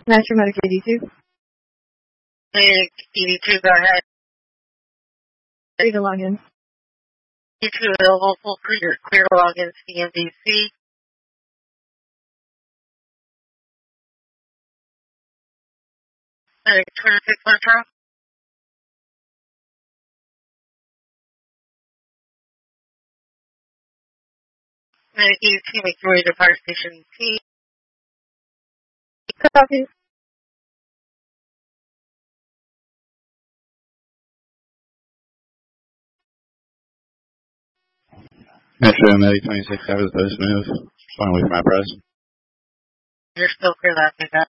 Metro Medic 82. Medic 82, go ahead. Ready to log in. 82 available, full clear to log in CNBC. Medic 26 Metro. Medic 82, make your way to Fire Station T. Copy. Metro Medic 26 out of the post move. Finally for my press. You're still clear that pickup.